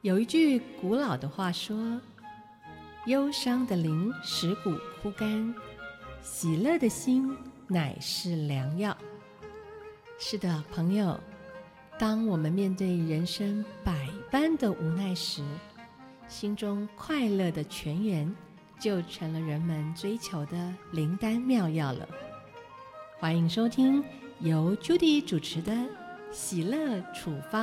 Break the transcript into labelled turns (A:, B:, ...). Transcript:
A: 有一句古老的话说，忧伤的灵使骨枯干，喜乐的心乃是良药。是的，朋友，当我们面对人生百般的无奈时，心中快乐的泉源就成了人们追求的灵丹妙药了。欢迎收听由 Judy 主持的喜乐处方。